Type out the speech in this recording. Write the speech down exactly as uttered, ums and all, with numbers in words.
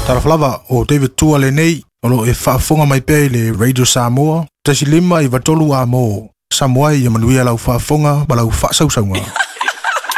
Taraflava o David Tua le nei, o lo e whaafonga mai pei le Radio Samoa, tasi lima i watolu a mo, Samoa i manuia lau whaafonga, ma lau whaasausaunga.